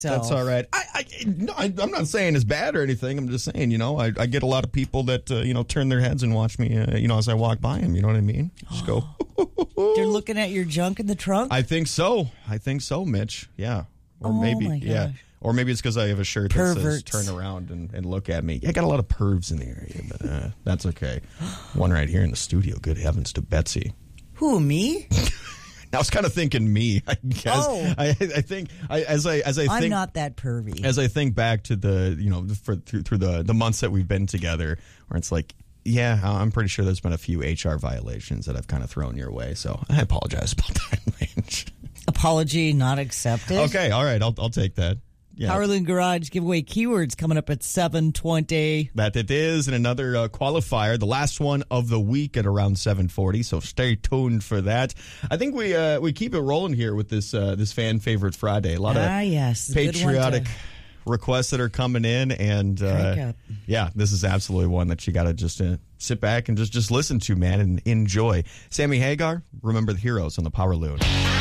So. That's all right. I'm not saying it's bad or anything. I'm just saying, I get a lot of people that, turn their heads and watch me, as I walk by them. You know what I mean? Just go. They're looking at your junk in the trunk? I think so, Mitch. Yeah. Or maybe, my gosh. yeah. Or maybe it's because I have a shirt Perverts. that says turn around and look at me. Yeah, I got a lot of pervs in the area, but that's okay. One right here in the studio. Good heavens to Betsy. Who, me? I was kind of thinking me. I guess. Oh. I think as I think I'm not that pervy. As I think back to the through the months that we've been together, where it's like, yeah, I'm pretty sure there's been a few HR violations that I've kind of thrown your way. So I apologize about that, Mitch. Apology not accepted. Okay, all right, I'll take that. Yeah. Powerloom Garage giveaway keywords coming up at 7:20. That it is, and another qualifier, the last one of the week at around 7:40. So stay tuned for that. I think we keep it rolling here with this fan favorite Friday. A lot of patriotic requests that are coming in, and yeah, this is absolutely one that you got to just sit back and just listen to, man, and enjoy. Sammy Hagar, Remember the Heroes on the Power Loon.